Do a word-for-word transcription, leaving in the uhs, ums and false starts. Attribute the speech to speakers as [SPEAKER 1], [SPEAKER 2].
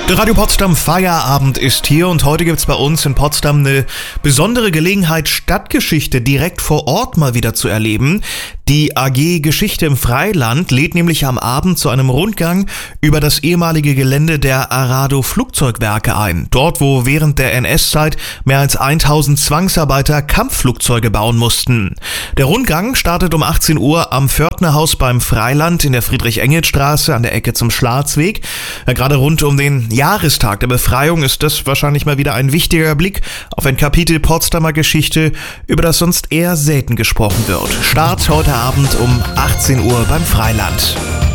[SPEAKER 1] Der Radio Potsdam Feierabend ist hier und heute gibt's bei uns in Potsdam eine besondere Gelegenheit, Stadtgeschichte direkt vor Ort mal wieder zu erleben. Die A G Geschichte im Freiland lädt nämlich am Abend zu einem Rundgang über das ehemalige Gelände der Arado Flugzeugwerke ein. Dort, wo während der N S-Zeit mehr als tausend Zwangsarbeiter Kampfflugzeuge bauen mussten. Der Rundgang startet um achtzehn Uhr am Pförtnerhaus beim Freiland in der Friedrich-Engels-Straße an der Ecke zum Schwarzweg. Ja, gerade rund um den Jahrestag der Befreiung ist das wahrscheinlich mal wieder ein wichtiger Blick auf ein Kapitel Potsdamer Geschichte, über das sonst eher selten gesprochen wird. Start heute Abend um achtzehn Uhr beim Freiland.